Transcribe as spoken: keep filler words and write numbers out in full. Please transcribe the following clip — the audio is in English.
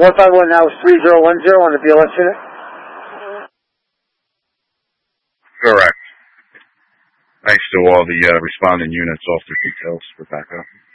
one five one now is three zero one zero on the B L S unit? Correct. Thanks to all the uh, responding units off their details for backup.